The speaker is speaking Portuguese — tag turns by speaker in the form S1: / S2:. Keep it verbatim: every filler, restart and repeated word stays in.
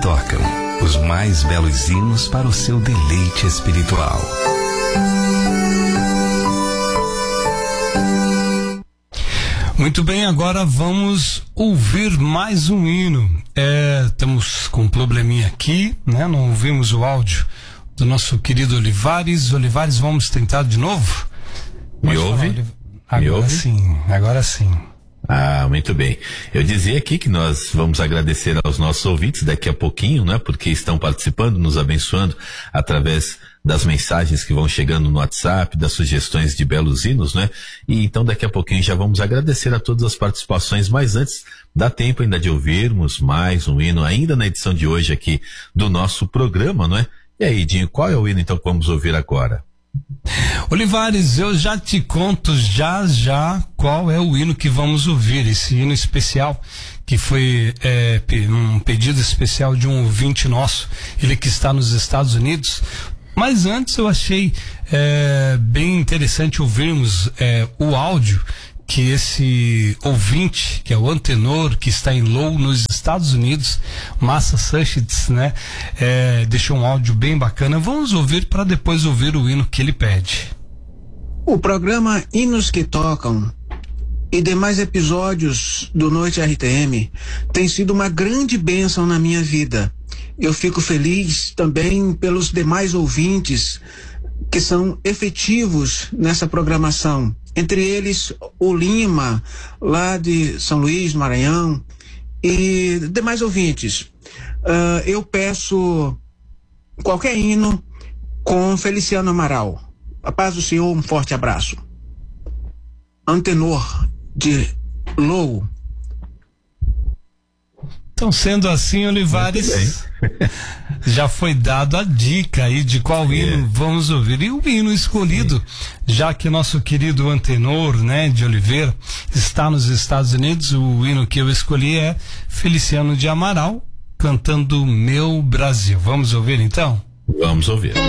S1: tocam, os mais belos hinos para o seu deleite espiritual.
S2: Muito bem, agora vamos ouvir mais um hino. É, estamos com um probleminha aqui, né? Não ouvimos o áudio do nosso querido Olivares. Olivares, vamos tentar de novo?
S3: Me ouve?
S2: Agora
S3: Me ouve?
S2: sim, agora sim.
S3: Ah, muito bem. Eu dizia aqui que nós vamos agradecer aos nossos ouvintes daqui a pouquinho, né? Porque estão participando, nos abençoando através das mensagens que vão chegando no WhatsApp, das sugestões de belos hinos, né? E então daqui a pouquinho já vamos agradecer a todas as participações, mas antes dá tempo ainda de ouvirmos mais um hino ainda na edição de hoje aqui do nosso programa, não é? E aí, Dinho, qual é o hino então que vamos ouvir agora?
S2: Olivares, eu já te conto já já qual é o hino que vamos ouvir, esse hino especial que foi é, um pedido especial de um ouvinte nosso, ele que está nos Estados Unidos. Mas antes eu achei é, bem interessante ouvirmos é, o áudio que esse ouvinte, que é o Antenor, que está em Lowell, nos Estados Unidos, Massachusetts, né? É, deixou um áudio bem bacana. Vamos ouvir para depois ouvir o hino que ele pede.
S4: O programa Hinos que Tocam e demais episódios do Noite R T M tem sido uma grande bênção na minha vida. Eu fico feliz também pelos demais ouvintes que são efetivos nessa programação. Entre eles, o Lima, lá de São Luís, Maranhão, e demais ouvintes. Uh, eu peço qualquer hino com Feliciano Amaral. A paz do Senhor, um forte abraço. Antenor, de Lowell.
S2: Então, sendo assim, Olivares, já foi dado a dica aí de qual hino é. vamos ouvir. E o hino escolhido, Sim. já que nosso querido Antenor, né, de Oliveira, está nos Estados Unidos, o hino que eu escolhi é Feliciano de Amaral, cantando Meu Brasil. Vamos ouvir então?
S3: Vamos ouvir.